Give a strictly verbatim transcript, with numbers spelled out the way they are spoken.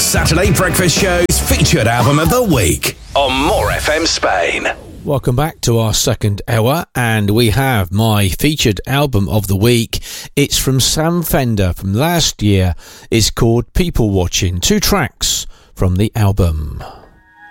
Saturday Breakfast Show's featured album of the week on More F M Spain. Welcome back to our second hour, and we have my featured album of the week. It's from Sam Fender from last year. It's called People Watching. Two tracks from the album.